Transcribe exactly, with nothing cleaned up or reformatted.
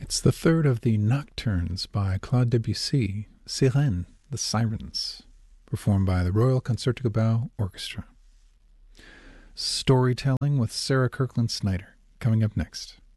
It's the third of the Nocturnes by Claude Debussy, Sirène, the Sirens, performed by the Royal Concertgebouw Orchestra. Storytelling with Sarah Kirkland Snyder, coming up next.